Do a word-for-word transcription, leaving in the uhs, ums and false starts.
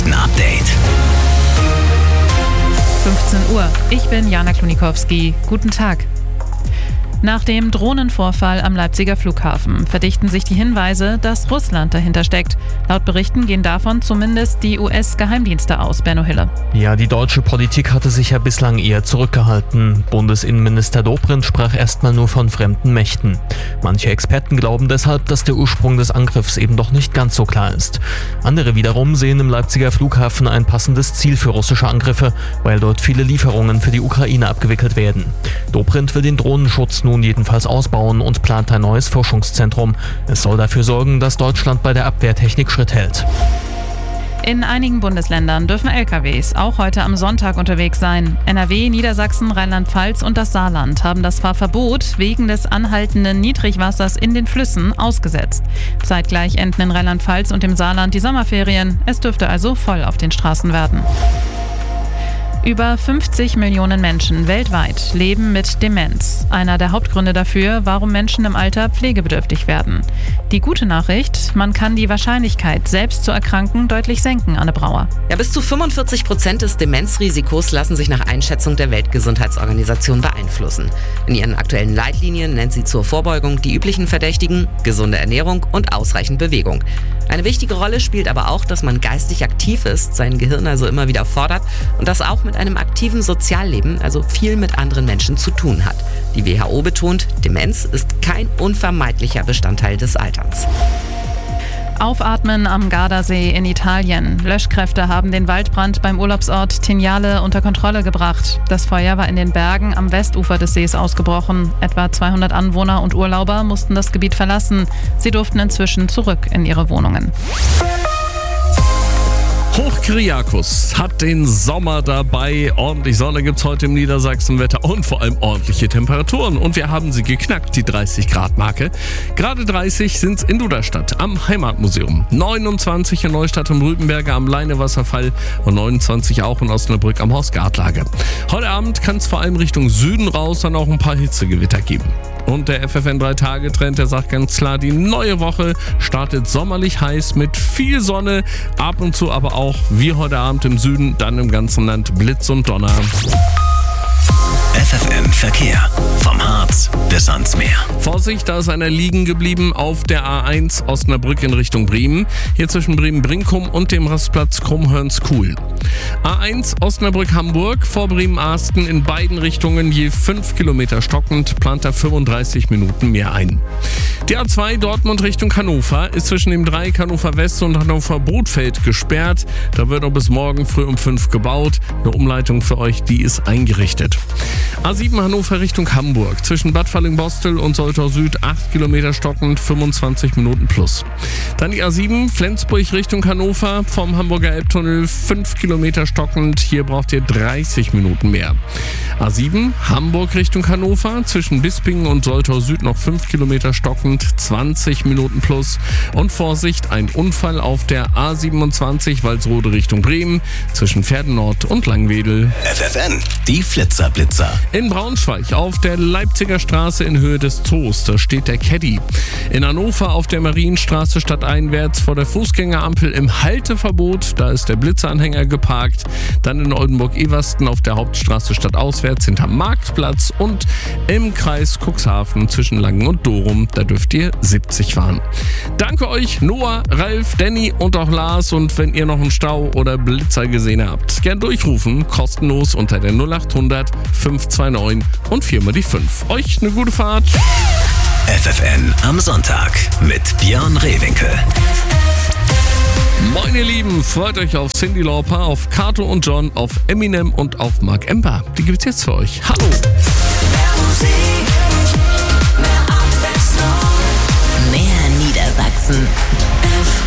Nachrichten-Update. fünfzehn Uhr. Ich bin Jana Klonikowski. Guten Tag. Nach dem Drohnenvorfall am Leipziger Flughafen verdichten sich die Hinweise, dass Russland dahinter steckt. Laut Berichten gehen davon zumindest die U S-Geheimdienste aus, Benno Hille. Ja, die deutsche Politik hatte sich ja bislang eher zurückgehalten. Bundesinnenminister Dobrindt sprach erstmal nur von fremden Mächten. Manche Experten glauben deshalb, dass der Ursprung des Angriffs eben doch nicht ganz so klar ist. Andere wiederum sehen im Leipziger Flughafen ein passendes Ziel für russische Angriffe, weil dort viele Lieferungen für die Ukraine abgewickelt werden. Dobrindt will den Drohnenschutz nun jedenfalls ausbauen und plant ein neues Forschungszentrum. Es soll dafür sorgen, dass Deutschland bei der Abwehrtechnik Schritt hält. In einigen Bundesländern dürfen L K Ws auch heute am Sonntag unterwegs sein. N R W, Niedersachsen, Rheinland-Pfalz und das Saarland haben das Fahrverbot wegen des anhaltenden Niedrigwassers in den Flüssen ausgesetzt. Zeitgleich enden in Rheinland-Pfalz und im Saarland die Sommerferien. Es dürfte also voll auf den Straßen werden. Über fünfzig Millionen Menschen weltweit leben mit Demenz. Einer der Hauptgründe dafür, warum Menschen im Alter pflegebedürftig werden. Die gute Nachricht, man kann die Wahrscheinlichkeit, selbst zu erkranken, deutlich senken, Anne Brauer. Ja, bis zu fünfundvierzig Prozent des Demenzrisikos lassen sich nach Einschätzung der Weltgesundheitsorganisation beeinflussen. In ihren aktuellen Leitlinien nennt sie zur Vorbeugung die üblichen Verdächtigen, gesunde Ernährung und ausreichend Bewegung. Eine wichtige Rolle spielt aber auch, dass man geistig aktiv ist, sein Gehirn also immer wieder fordert und das auch mit einem aktiven Sozialleben, also viel mit anderen Menschen zu tun hat. Die W H O betont, Demenz ist kein unvermeidlicher Bestandteil des Alterns. Aufatmen am Gardasee in Italien. Löschkräfte haben den Waldbrand beim Urlaubsort Tignale unter Kontrolle gebracht. Das Feuer war in den Bergen am Westufer des Sees ausgebrochen. Etwa zweihundert Anwohner und Urlauber mussten das Gebiet verlassen. Sie durften inzwischen zurück in ihre Wohnungen. Hochkyriakos hat den Sommer dabei. Ordentlich Sonne gibt's heute im Niedersachsenwetter und vor allem ordentliche Temperaturen. Und wir haben sie geknackt, die dreißig Grad Marke. Gerade dreißig sind's in Duderstadt am Heimatmuseum. neunundzwanzig in Neustadt am Rübenberger am Leinewasserfall und neunundzwanzig auch in Osnabrück am Horst-Gartlage. Heute Abend kann's vor allem Richtung Süden raus dann auch ein paar Hitzegewitter geben. Und der F F N drei Tage Trend, der sagt ganz klar, die neue Woche startet sommerlich heiß mit viel Sonne, ab und zu aber auch, wie heute Abend im Süden, dann im ganzen Land Blitz und Donner. F F N Verkehr. Vom Harz bis ans Meer. Vorsicht, da ist einer liegen geblieben auf der A eins Osnabrück in Richtung Bremen. Hier zwischen Bremen-Brinkum und dem Rastplatz Krummhörns-Kuhl. A eins Osnabrück-Hamburg vor Bremen-Arsten in beiden Richtungen je fünf Kilometer stockend, plant er fünfunddreißig Minuten mehr ein. Die A zwei Dortmund Richtung Hannover ist zwischen dem Dreieck Hannover West und Hannover Bothfeld gesperrt. Da wird auch bis morgen früh um fünf gebaut. Eine Umleitung für euch, die ist eingerichtet. A sieben Hannover Richtung Hamburg zwischen Bad Fallingbostel und Soltau Süd acht Kilometer stockend, fünfundzwanzig Minuten plus. Dann die A sieben Flensburg Richtung Hannover vom Hamburger Elbtunnel fünf Kilometer stockend, hier braucht ihr dreißig Minuten mehr. A sieben Hamburg Richtung Hannover zwischen Bispingen und Soltau Süd noch fünf Kilometer stockend, zwanzig Minuten plus. Und Vorsicht, ein Unfall auf der A siebenundzwanzig Walsrode Richtung Bremen zwischen Pferdennord und Langwedel. F F N, die Flitzerblitzer. In Braunschweig auf der Leipziger Straße in Höhe des Zoos, da steht der Caddy. In Hannover auf der Marienstraße stadteinwärts vor der Fußgängerampel im Halteverbot, da ist der Blitzeranhänger geparkt. Dann in Oldenburg-Eversten auf der Hauptstraße stadtauswärts hinterm Marktplatz und im Kreis Cuxhaven zwischen Langen und Dorum, da dürft ihr siebzig fahren. Danke euch Noah, Ralf, Danny und auch Lars, und wenn ihr noch einen Stau oder Blitzer gesehen habt, gern durchrufen, kostenlos unter der null acht hundert fünf zwei neun und viermal die fünf. Euch eine gute Fahrt. F F N am Sonntag mit Björn Rehwinkel. Moin ihr Lieben, freut euch auf Cyndi Lauper, auf Kato und John, auf Eminem und auf Mark Emper. Die gibt's jetzt für euch. Hallo. Mehr Musik, mehr Abwechslung. Mehr Niedersachsen.